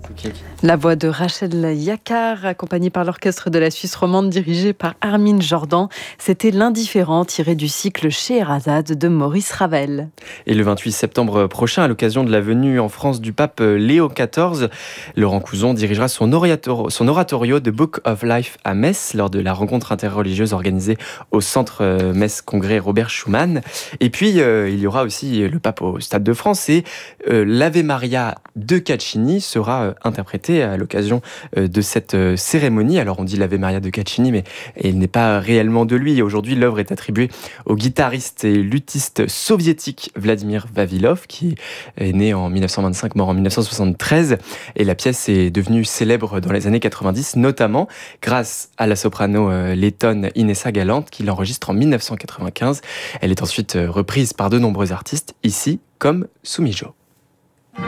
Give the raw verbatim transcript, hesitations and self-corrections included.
C'est qui ? La voix de Rachel Yakar, accompagnée par l'orchestre de la Suisse romande dirigé par Armin Jordan. C'était L'indifférent, tiré du cycle Scheherazade de Maurice Ravel. Et le vingt-huit septembre prochain, à l'occasion de la venue en France du pape Léo quatorze, Laurent Couzon dirigera son oratorio, son oratorio The Book of Life à Metz lors de la rencontre interreligieuse organisée au centre Metz Congrès Robert Schuman. Et puis, euh, il y aura aussi le pape au Stade de France et euh, l'Ave Maria de Caccini sera euh, interprété à l'occasion euh, de cette euh, cérémonie. Alors, on dit l'Ave Maria de Caccini, mais il n'est pas réellement de lui. Aujourd'hui, l'œuvre est attribuée au guitariste et luthiste soviétique Vladimir Vavilov, qui est né en dix-neuf cent vingt-cinq, mort en dix-neuf cent soixante-treize. Et la pièce est devenue célèbre dans les années quatre-vingt-dix, notamment grâce à la soprano euh, lettonne Inessa Galante, qui l'enregistre en dix-neuf cent quatre-vingt-quinze. Elle est ensuite euh, reprise par de nombreux artistes, ici comme Sumijo.